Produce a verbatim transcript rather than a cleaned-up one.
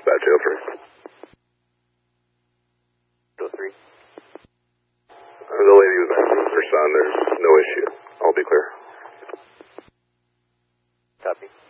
dispatch, oh three. oh three. Uh, the lady was asking with her son. There's no issue. I'll be clear. Copy.